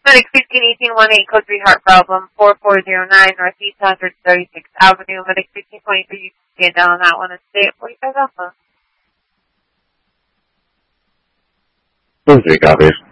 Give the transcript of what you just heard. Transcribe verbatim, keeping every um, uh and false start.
Medic fifteen eighteen one eight, code three heart problem, four four zero nine Northeast one thirty-sixth Avenue. Medic fifteen twenty-three, you can stand down on that one and stay at forty-five Alpha. Three copies.